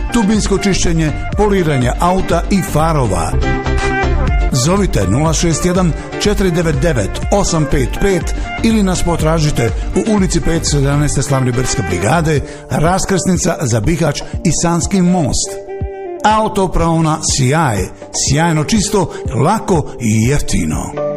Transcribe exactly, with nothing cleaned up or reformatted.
dubinsko čišćenje, poliranje auta i farova. Zovite nula šest jedan četiri devet devet osam pet pet ili nas potražite u ulici petsto sedamnaest Slavnibrdske brigade, raskrsnica za Bihać i Sanski most. Autopravna Sjaj, sjajno čisto, lako i jeftino.